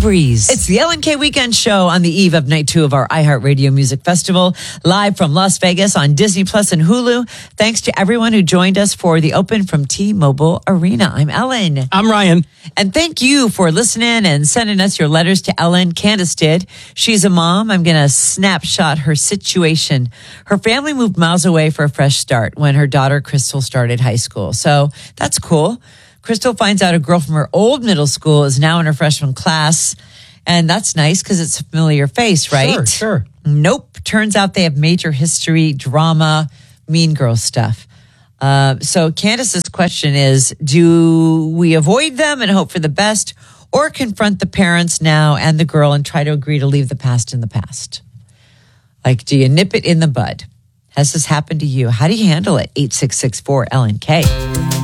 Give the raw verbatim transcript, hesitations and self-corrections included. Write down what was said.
breeze. It's the Ellen K Weekend Show on the eve of night two of our iHeartRadio Music Festival, live from Las Vegas on Disney Plus and Hulu. Thanks to everyone who joined us for the open from T-Mobile Arena. I'm Ellen. I'm Ryan. And thank you for listening and sending us your letters to Ellen. Candace did. She's a mom. I'm going to snapshot her situation. Her family moved miles away for a fresh start when her daughter Crystal started high school. So that's cool. Crystal finds out a girl from her old middle school is now in her freshman class. And that's nice because it's a familiar face, right? Sure, sure. Nope. Turns out they have major history, drama, mean girl stuff. Uh, so Candace's question is, do we avoid them and hope for the best, or confront the parents now and the girl and try to agree to leave the past in the past? Like, do you nip it in the bud? Has this happened to you? How do you handle it? eight six six four L N K.